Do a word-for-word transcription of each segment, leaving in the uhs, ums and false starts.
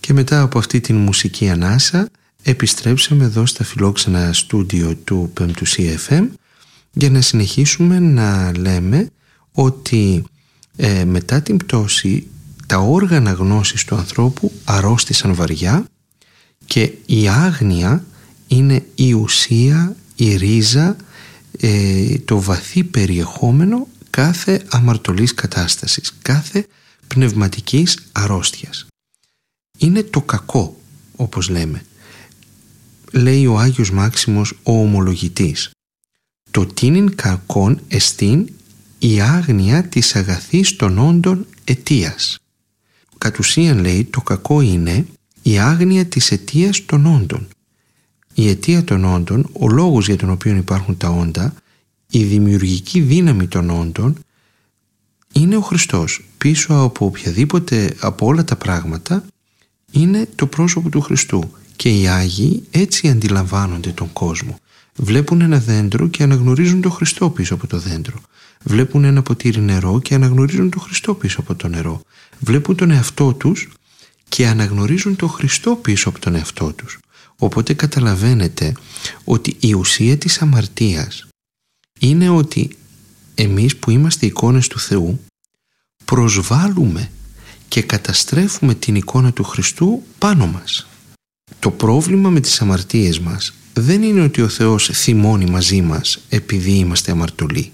Και μετά από αυτή την μουσική ανάσα επιστρέψαμε εδώ στα φιλόξενα στούντιο του πέμπτου Σι Εφ Εμ για να συνεχίσουμε να λέμε ότι ε, μετά την πτώση τα όργανα γνώσης του ανθρώπου αρρώστησαν βαριά και η άγνοια είναι η ουσία, η ρίζα, ε, το βαθύ περιεχόμενο κάθε αμαρτωλής κατάστασης, κάθε πνευματικής αρρώστιας. Είναι το κακό, όπως λέμε. Λέει ο Άγιος Μάξιμος ο ομολογητής: το τίνιν κακόν εστίν η άγνοια της αγαθής των όντων αιτίας. Κατ' ουσίαν, λέει, το κακό είναι η άγνοια της αιτίας των όντων. Η αιτία των όντων, ο λόγος για τον οποίο υπάρχουν τα όντα, η δημιουργική δύναμη των όντων είναι ο Χριστός. Πίσω από οποιαδήποτε, από όλα τα πράγματα, είναι το πρόσωπο του Χριστού. Και οι Άγιοι έτσι αντιλαμβάνονται τον κόσμο. Βλέπουν ένα δέντρο και αναγνωρίζουν τον Χριστό πίσω από το δέντρο. Βλέπουν ένα ποτήρι νερό και αναγνωρίζουν τον Χριστό πίσω από το νερό. Βλέπουν τον εαυτό τους και αναγνωρίζουν τον Χριστό πίσω από τον εαυτό τους. Οπότε καταλαβαίνετε ότι η ουσία της αμαρτίας είναι ότι εμείς που είμαστε εικόνες του Θεού προσβάλλουμε και καταστρέφουμε την εικόνα του Χριστού πάνω μας. Το πρόβλημα με τις αμαρτίες μας δεν είναι ότι ο Θεός θυμώνει μαζί μας επειδή είμαστε αμαρτωλοί.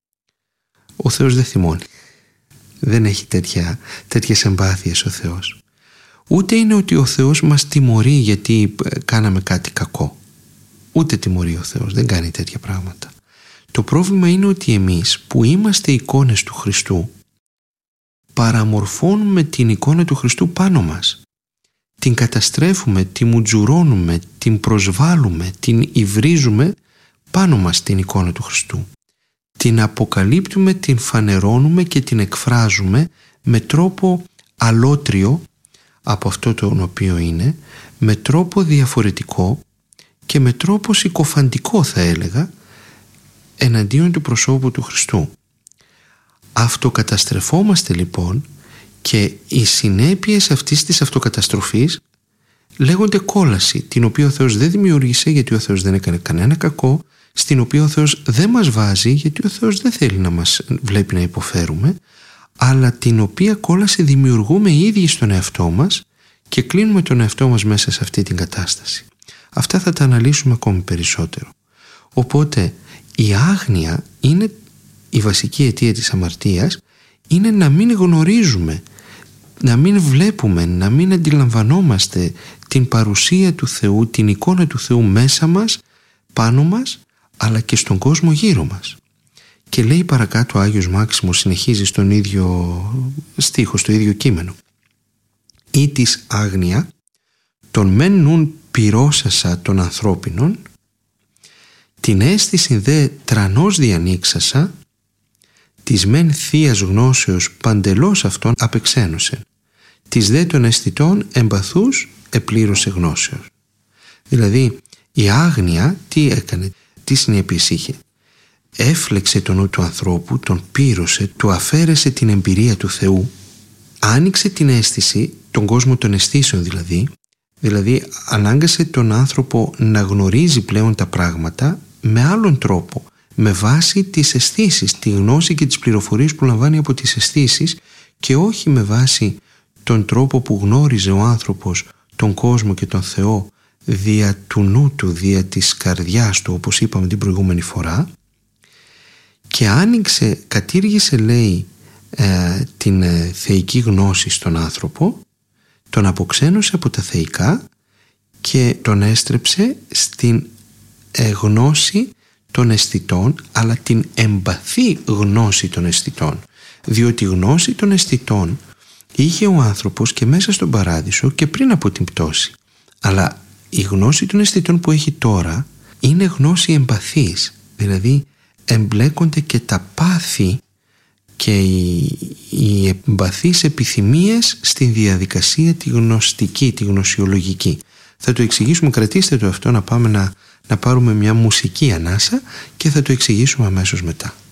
Ο Θεός δεν θυμώνει. Δεν έχει τέτοια, τέτοιες εμπάθειες ο Θεός. Ούτε είναι ότι ο Θεός μας τιμωρεί γιατί κάναμε κάτι κακό. Ούτε τιμωρεί ο Θεός, δεν κάνει τέτοια πράγματα. Το πρόβλημα είναι ότι εμείς που είμαστε εικόνες του Χριστού παραμορφώνουμε την εικόνα του Χριστού πάνω μας. Την καταστρέφουμε, την μουτζουρώνουμε, την προσβάλλουμε, την υβρίζουμε πάνω μας την εικόνα του Χριστού. Την αποκαλύπτουμε, την φανερώνουμε και την εκφράζουμε με τρόπο αλότριο από αυτό τον οποίο είναι, με τρόπο διαφορετικό και με τρόπο συκοφαντικό, θα έλεγα, εναντίον του προσώπου του Χριστού. Αυτοκαταστρεφόμαστε λοιπόν και οι συνέπειες αυτής της αυτοκαταστροφής λέγονται κόλαση, την οποία ο Θεός δεν δημιούργησε γιατί ο Θεός δεν έκανε κανένα κακό, στην οποία ο Θεός δεν μας βάζει γιατί ο Θεός δεν θέλει να μας βλέπει να υποφέρουμε, αλλά την οποία κόλαση δημιουργούμε οι ίδιοι στον εαυτό μας και κλείνουμε τον εαυτό μας μέσα σε αυτή την κατάσταση. Αυτά θα τα αναλύσουμε ακόμη περισσότερο. Οπότε η άγνοια είναι η βασική αιτία της αμαρτίας, είναι να μην γνωρίζουμε, να μην βλέπουμε, να μην αντιλαμβανόμαστε την παρουσία του Θεού, την εικόνα του Θεού μέσα μας, πάνω μας, αλλά και στον κόσμο γύρω μας. Και λέει παρακάτω ο Άγιος Μάξιμος, συνεχίζει στον ίδιο στίχο, στο ίδιο κείμενο: «Ή της άγνοια των μεν νουν πυρώσασα των ανθρώπινων, την αίσθηση δε τρανός διανοίξασα, της μεν θείας γνώσεως παντελώς αυτών απεξένωσε, της δε των αισθητών εμπαθούς επλήρωσε γνώσεως». Δηλαδή η άγνοια τι έκανε, τι συνέπειες είχε? Έφλεξε τον νου του ανθρώπου, τον πύρωσε, του αφαίρεσε την εμπειρία του Θεού, άνοιξε την αίσθηση, τον κόσμο των αισθήσεων δηλαδή, δηλαδή ανάγκασε τον άνθρωπο να γνωρίζει πλέον τα πράγματα με άλλον τρόπο, με βάση τις αισθήσεις, τη γνώση και τις πληροφορίες που λαμβάνει από τις αισθήσεις και όχι με βάση τον τρόπο που γνώριζε ο άνθρωπος τον κόσμο και τον Θεό δια του νου του, δια της καρδιάς του, όπως είπαμε την προηγούμενη φορά, και άνοιξε, κατήργησε λέει ε, την ε, θεϊκή γνώση στον άνθρωπο, τον αποξένωσε από τα θεϊκά και τον έστρεψε στην ε, γνώση των αισθητών, αλλά την εμπαθή γνώση των αισθητών, διότι η γνώση των αισθητών είχε ο άνθρωπος και μέσα στον παράδεισο και πριν από την πτώση, αλλά η γνώση των αισθητών που έχει τώρα είναι γνώση εμπαθής, δηλαδή εμπλέκονται και τα πάθη και οι, οι εμπαθείς επιθυμίες στη διαδικασία τη γνωστική, τη γνωσιολογική. Θα το εξηγήσουμε, κρατήστε το αυτό, να πάμε να, να πάρουμε μια μουσική ανάσα και θα το εξηγήσουμε αμέσως μετά.